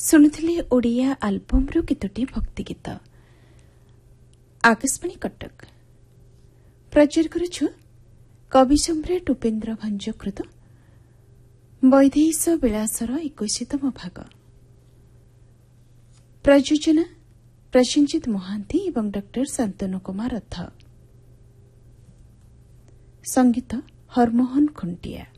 ଶୁଣୁଥିଲେ ଓଡ଼ିଆ ଆଲବମ୍ରୁ କେତୋଟି ଭକ୍ତିଗୀତ। ଆକାଶବାଣୀ କଟକ ପ୍ରଚାର କରୁଛୁ କବି ସମ୍ରାଟ ଉପେନ୍ଦ୍ର ଭଞ୍ଜକୃତ ବୈଦେହୀଶ ବିଳାସର 21ତମ ଭାଗ। ପ୍ରଯୋଜନା ପ୍ରସେନଜିତ ମହାନ୍ତି ଏବଂ ଡକ୍ଟର ଶାନ୍ତନୁ କୁମାର ରଥ। ସଙ୍ଗୀତ ହରମୋହନ ଖୁଣ୍ଟିଆ।